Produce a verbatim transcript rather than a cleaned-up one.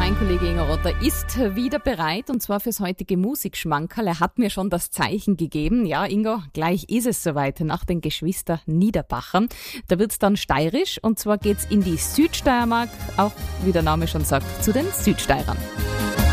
mein Kollege Ingo Rotter ist wieder bereit und zwar fürs heutige Musikschmankerl. Er hat mir schon das Zeichen gegeben. Ja, Ingo, gleich ist es soweit nach den Geschwister Niederbachern. Da wird's dann steirisch und zwar geht's in die Südsteiermark, auch wie der Name schon sagt, zu den Südsteirern.